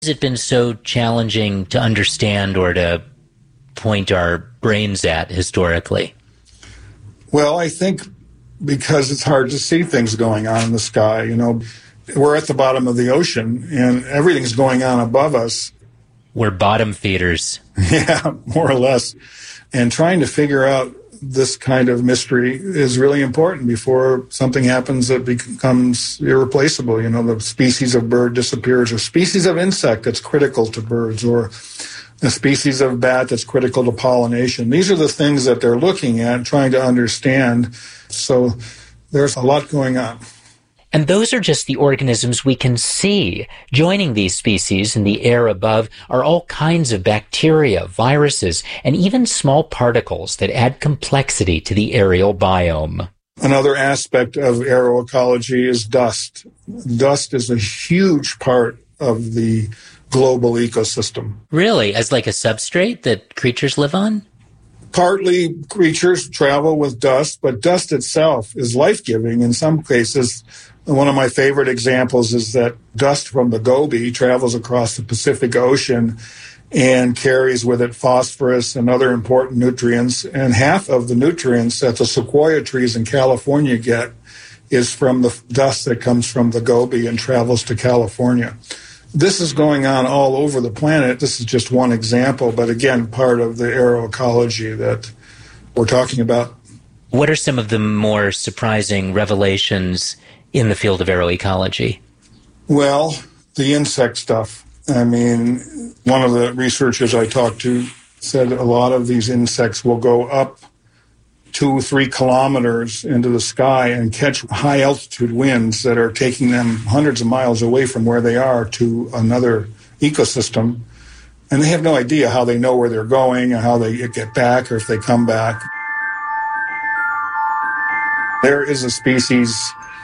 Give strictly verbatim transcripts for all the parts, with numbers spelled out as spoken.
Has it been so challenging to understand or to point our brains at historically? Well, I think because it's hard to see things going on in the sky. You know, we're at the bottom of the ocean and everything's going on above us. We're bottom feeders. Yeah, more or less. And trying to figure out this kind of mystery is really important before something happens that becomes irreplaceable. You know, the species of bird disappears, or species of insect that's critical to birds, or a species of bat that's critical to pollination. These are the things that they're looking at, trying to understand. So there's a lot going on. And those are just the organisms we can see. Joining these species in the air above are all kinds of bacteria, viruses, and even small particles that add complexity to the aerial biome. Another aspect of aeroecology is dust. Dust is a huge part of the global ecosystem. Really? As like a substrate that creatures live on? Partly creatures travel with dust, but dust itself is life-giving in some cases. One of my favorite examples is that dust from the Gobi travels across the Pacific Ocean and carries with it phosphorus and other important nutrients. And half of the nutrients that the sequoia trees in California get is from the dust that comes from the Gobi and travels to California. This is going on all over the planet. This is just one example, but again, part of the aeroecology that we're talking about. What are some of the more surprising revelations in the field of aeroecology? Well, the insect stuff. I mean, one of the researchers I talked to said a lot of these insects will go up two, three kilometers into the sky and catch high altitude winds that are taking them hundreds of miles away from where they are to another ecosystem. And they have no idea how they know where they're going or how they get back or if they come back. There is a species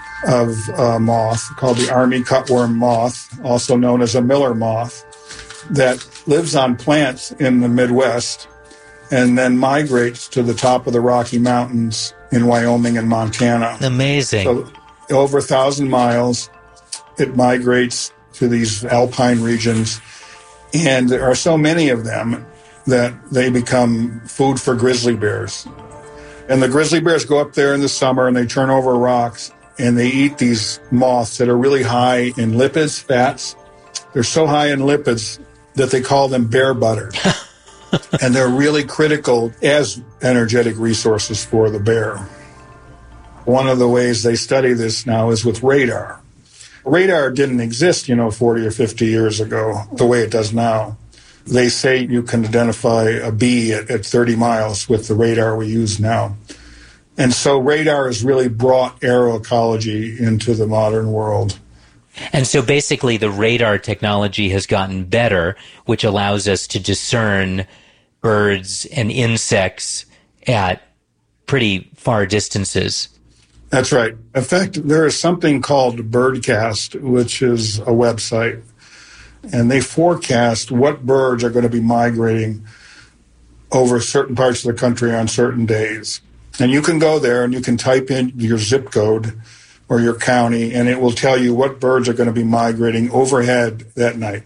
of uh, moth called the army cutworm moth, also known as a miller moth, that lives on plants in the Midwest and then migrates to the top of the Rocky Mountains in Wyoming and Montana. Amazing. So over a thousand miles, it migrates to these alpine regions, and there are so many of them that they become food for grizzly bears. And the grizzly bears go up there in the summer and they turn over rocks and they eat these moths that are really high in lipids, fats. They're so high in lipids that they call them bear butter. And they're really critical as energetic resources for the bear. One of the ways they study this now is with radar. Radar didn't exist, you know, forty or fifty years ago, the way it does now. They say you can identify a bee at, at thirty miles with the radar we use now. And so radar has really brought aeroecology into the modern world. And so basically the radar technology has gotten better, which allows us to discern birds and insects at pretty far distances. That's right. In fact, there is something called Birdcast, which is a website, and they forecast what birds are going to be migrating over certain parts of the country on certain days. And you can go there and you can type in your zip code or your county, and it will tell you what birds are going to be migrating overhead that night.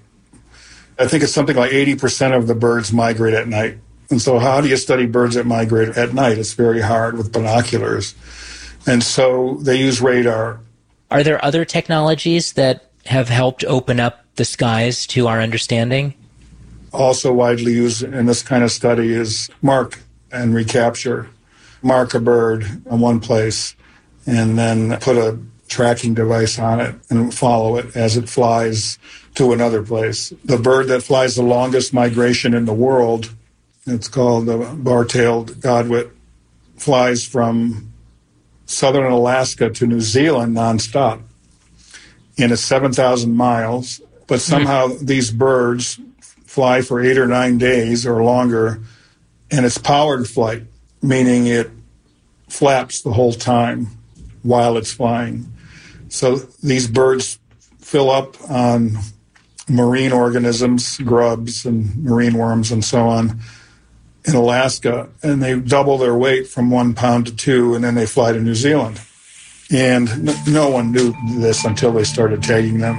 I think it's something like eighty percent of the birds migrate at night. And so how do you study birds that migrate at night? It's very hard with binoculars. And so they use radar. Are there other technologies that have helped open up the skies to our understanding? Also widely used in this kind of study is mark and recapture. Mark a bird in one place and then put a tracking device on it and follow it as it flies to another place. The bird that flies the longest migration in the world, it's called the bar-tailed godwit, flies from southern Alaska to New Zealand nonstop in a seven thousand miles. But somehow mm. these birds fly for eight or nine days or longer, and it's powered flight, meaning it flaps the whole time while it's flying. So these birds fill up on marine organisms, grubs and marine worms and so on in Alaska, and they double their weight from one pound to two, and then they fly to New Zealand. And no one knew this until they started tagging them.